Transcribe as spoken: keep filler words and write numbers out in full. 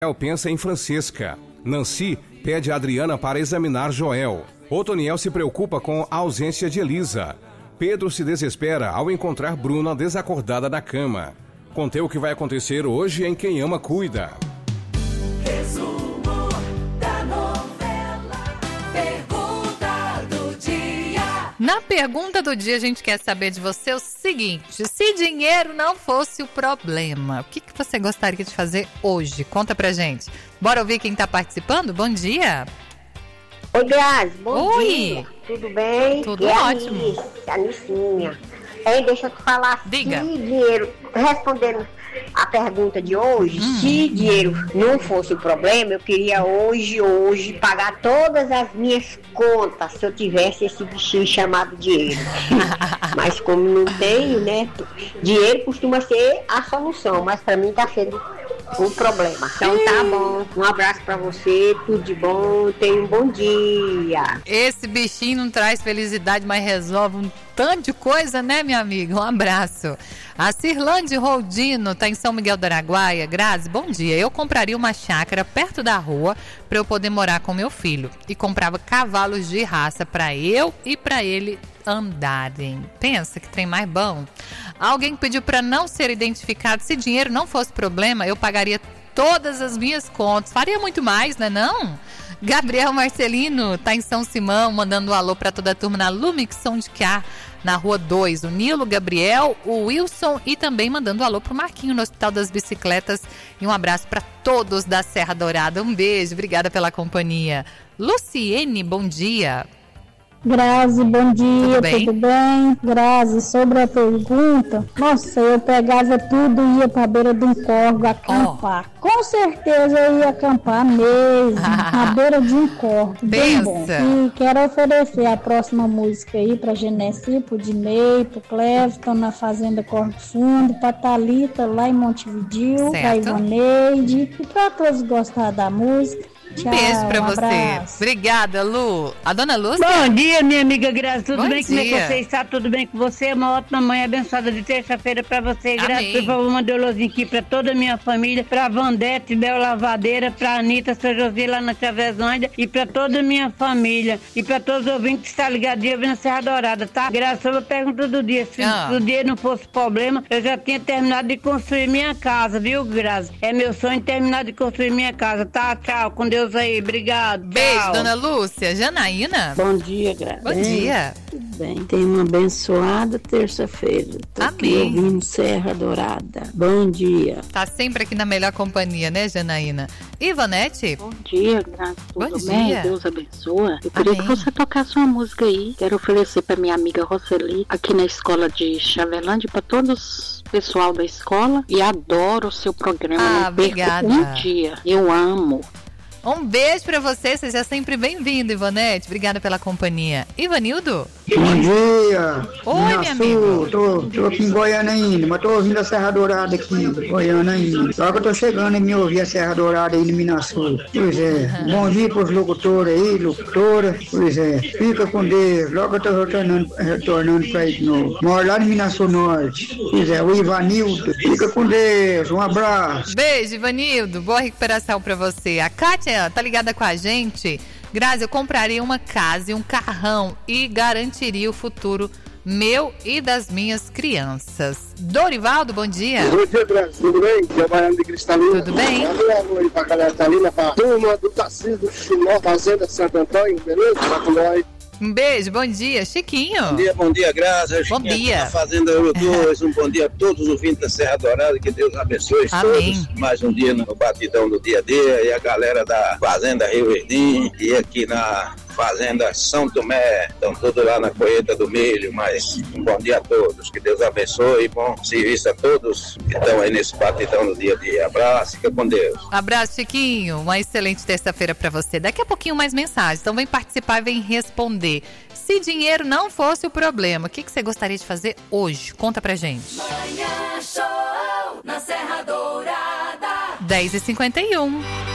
pensa em Francesca. Nancy pede a Adriana para examinar Joel. Otoniel se preocupa com a ausência de Elisa. Pedro se desespera ao encontrar Bruna desacordada na cama. Contei o que vai acontecer hoje em Quem Ama Cuida. Resumo da novela Pergunta do Dia. Na pergunta do dia a gente quer saber de você o seguinte: se dinheiro não fosse o problema, o que, que você gostaria de fazer hoje? Conta pra gente. Bora ouvir quem tá participando? Bom dia! Oi, Grazi, bom Oi. dia. Tudo bem? Tudo é ótimo. A Nicinha. Ei, deixa eu te falar. Diga. Se dinheiro, respondendo a pergunta de hoje, Hum. se dinheiro não fosse o problema, eu queria hoje, hoje, pagar todas as minhas contas se eu tivesse esse bichinho chamado dinheiro. Mas como não tenho, né? Dinheiro costuma ser a solução, mas pra mim tá sendo o problema. Então tá bom. Um abraço pra você, tudo de bom, tenha um bom dia. Esse bichinho não traz felicidade, mas resolve um tanto de coisa, né, minha amiga? Um abraço. A Cirlande Roldino tá em São Miguel do Araguaia. Grazi, bom dia. Eu compraria uma chácara perto da rua para eu poder morar com meu filho. E comprava cavalos de raça para eu e para ele andarem. Pensa que trem mais bom. Alguém pediu para não ser identificado. Se dinheiro não fosse problema, eu pagaria todas as minhas contas. Faria muito mais, né não? Gabriel Marcelino tá em São Simão, mandando um alô para toda a turma na Lumix São de Cá, na Rua dois. O Nilo, Gabriel, o Wilson e também mandando um alô pro Marquinho no Hospital das Bicicletas. E um abraço para todos da Serra Dourada. Um beijo, obrigada pela companhia. Luciene, bom dia. Grazi, bom dia, Tudo bem? tudo bem? Grazi, sobre a pergunta, nossa, eu pegava tudo e ia pra beira de um córrego acampar. Oh. Com certeza eu ia acampar mesmo, na beira de um córrego, bem bom. Pensa. E quero oferecer a próxima música aí pra Genesi, pro Dinei, pro Clevton, na Fazenda Córrego Fundo, pra Thalita lá em Montevidéu, pra Certo. Ivaneide, e pra todos gostar da música. Tchau, Beijo pra um você. abraço. Obrigada, Lu. A dona Lúcia? Bom dia, minha amiga Grazi. Tudo Bom bem? Como é dia. que você está? Tudo bem com você? Uma ótima manhã abençoada de terça-feira pra você, Grazi. Amém. Por favor, mande um alôzinho aqui pra toda a minha família, pra Vandete, Bel Lavadeira, pra Anitta, seu Josi lá na Chavezândia e pra toda a minha família. E pra todos os ouvintes que estão ligadinhos ouvindo a Serra Dourada, tá? Grazi, sobre a pergunta do dia. Se, Ah. se o dia não fosse problema, eu já tinha terminado de construir minha casa, viu, Grazi? É meu sonho terminar de construir minha casa, tá? Tchau, com Deus aí. Obrigado. Beijo, Tchau. dona Lúcia. Janaína? Bom dia, Grazi. Bom dia. Tudo bem. Tenha uma abençoada terça-feira. Tô aqui Amém. ouvindo Serra Dourada. Bom dia. Tá sempre aqui na melhor companhia, né, Janaína? Ivanete? Bom dia, Grazi. Bom Tudo dia. bem? Deus abençoa. Eu queria Amém. que você tocasse uma música aí. Quero oferecer para minha amiga Roseli, aqui na escola de Chavelândia, para todos o pessoal da escola. E adoro o seu programa. Ah, Não perco obrigada. um dia. Eu amo. Um beijo pra você, seja sempre bem-vindo, Ivanete. Obrigada pela companhia. Ivanildo? Bom dia! Oi, Minha meu Su, amigo. Tô, tô aqui em Goiânia ainda, mas tô ouvindo a Serra Dourada aqui, Goiânia ainda. Só que eu tô chegando e me ouvir a Serra Dourada aí em Minasul. Pois é. Bom dia pros locutores aí, locutora. Pois é. Fica com Deus. Logo eu tô retornando, retornando pra aí de novo. Moro lá em Minasul Norte. Pois é, o Ivanildo. Fica com Deus. Um abraço. Beijo, Ivanildo. Boa recuperação pra você. A Kátia tá ligada com a gente. Grazi, eu compraria uma casa e um carrão e garantiria o futuro meu e das minhas crianças. Dorivaldo, bom dia. Bom dia, Grazi. Tudo bem? Trabalhando de Cristalina. Tudo bem? Manda um alô aí pra galera que tá ali na turma do Tarcísio do Chimó, Fazenda Santo Antônio, beleza? Tá com nós. Um beijo, bom dia. Chiquinho. Bom dia, bom dia, Grazi. Bom dia. Na Fazenda Euro dois, um bom dia a todos os ouvintes da Serra Dourada, que Deus abençoe Amém. todos. Mais um dia no batidão do dia a dia, e a galera da Fazenda Rio Verdinho, e aqui na Fazenda São Tomé, estão todos lá na colheita do milho, mas um bom dia a todos, que Deus abençoe, bom serviço a todos que estão aí nesse batidão do dia a dia. Abraço, fica com Deus. Abraço, Chiquinho. Uma excelente terça-feira pra você. Daqui a pouquinho mais mensagens, então vem participar e vem responder. Se dinheiro não fosse o problema, o que, que você gostaria de fazer hoje? Conta pra gente. Manhã Show na Serra Dourada. dez e cinquenta e um.